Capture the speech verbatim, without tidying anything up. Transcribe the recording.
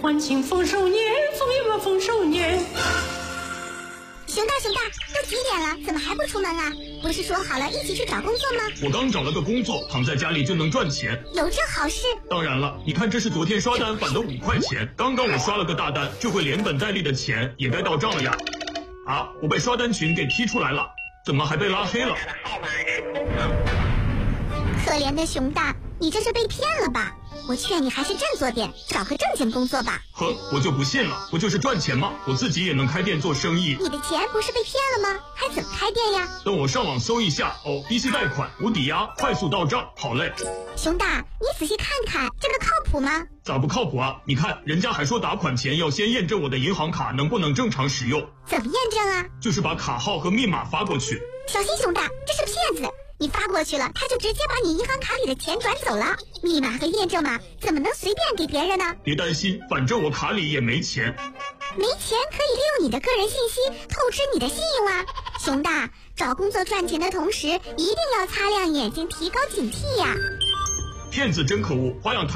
欢庆丰收年，福一个丰收年。 熊大熊大，都几点了，怎么还不出门啊？不是说好了一起去找工作吗？ 我刚找了个工作，躺在家里就能赚钱。 有这好事？ 当然了，你看这是昨天刷单返的五块钱，刚刚我刷了个大单，这回连本带利的钱也该到账了呀。啊，我被刷单群给踢出来了，怎么还被拉黑了？ 可怜的熊大，你这是被骗了吧？我劝你还是振作点，找个正经工作吧。 呵，我就不信了，不就是赚钱吗？我自己也能开店做生意。 你的钱不是被骗了吗？还怎么开店呀？ 等我上网搜一下，哦，低息贷款，无抵押，快速到账，好嘞。 熊大，你仔细看看，这个靠谱吗？ 咋不靠谱啊？你看，人家还说打款前要先验证我的银行卡能不能正常使用。 怎么验证啊？ 就是把卡号和密码发过去。 小心熊大，这是骗子！你发过去了，他就直接把你银行卡里的钱转走了。密码和验证码怎么能随便给别人呢？ 别担心，反正我卡里也没钱。 没钱可以利用你的个人信息透支你的信用啊！熊大，找工作赚钱的同时，一定要擦亮眼睛，提高警惕呀！ 骗子真可恶，花样太